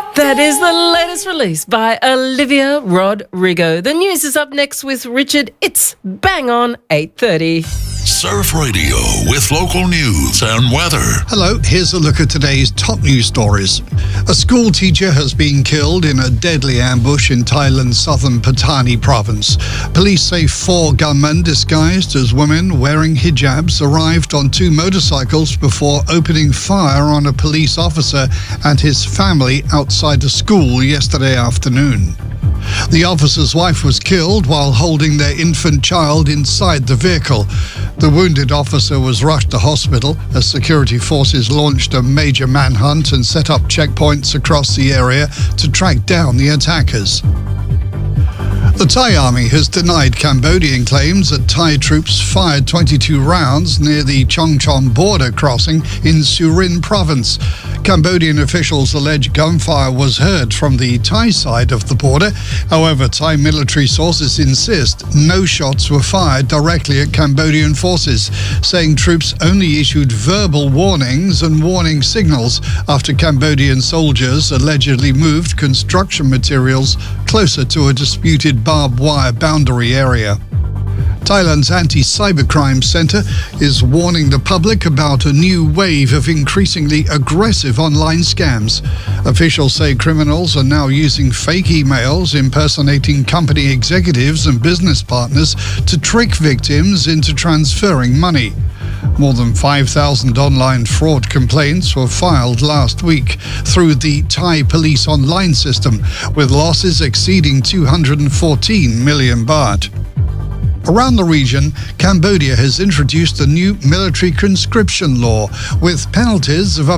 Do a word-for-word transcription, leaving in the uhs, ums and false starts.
That is the latest release by Olivia Rodrigo. The news is up next with Richard. It's bang on eight thirty. Surf Radio with local news and weather. Hello, here's a look at today's top news stories. A school teacher has been killed in a deadly ambush in Thailand's southern Pattani province. Police say four gunmen disguised as women wearing hijabs arrived on two motorcycles before opening fire on a police officer and his family outside the school yesterday afternoon. The officer's wife was killed while holding their infant child inside the vehicle. The wounded officer was rushed to hospital as security forces launched a major manhunt and set up checkpoints across the area to track down the attackers. The Thai army has denied Cambodian claims that Thai troops fired twenty-two rounds near the Chongchon border crossing in Surin province. Cambodian officials allege gunfire was heard from the Thai side of the border. However, Thai military sources insist no shots were fired directly at Cambodian forces, saying troops only issued verbal warnings and warning signals after Cambodian soldiers allegedly moved construction materials closer to a disputed barbed wire boundary area. Thailand's Anti-Cybercrime Centre is warning the public about a new wave of increasingly aggressive online scams. Officials say criminals are now using fake emails impersonating company executives and business partners to trick victims into transferring money. More than five thousand online fraud complaints were filed last week through the Thai police online system, with losses exceeding two hundred fourteen million baht. Around the region, Cambodia has introduced a new military conscription law with penalties of up